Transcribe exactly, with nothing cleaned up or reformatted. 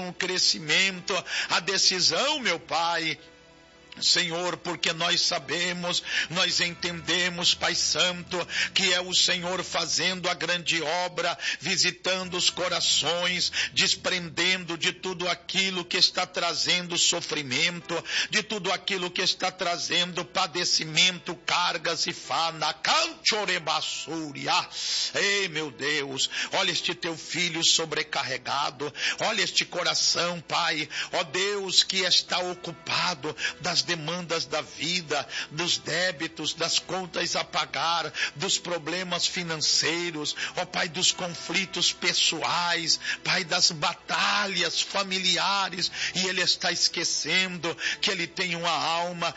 o crescimento, a decisão, meu Pai, Senhor, porque nós sabemos, nós entendemos, Pai Santo, que é o Senhor fazendo a grande obra, visitando os corações, desprendendo de tudo aquilo que está trazendo sofrimento, de tudo aquilo que está trazendo padecimento, cargas e fana, canchorebassúria. Ei, meu Deus, olha este teu filho sobrecarregado, olha este coração, Pai, ó Deus, que está ocupado das demandas da vida, dos débitos, das contas a pagar, dos problemas financeiros, ó Pai, dos conflitos pessoais, Pai, das batalhas familiares, e ele está esquecendo que ele tem uma alma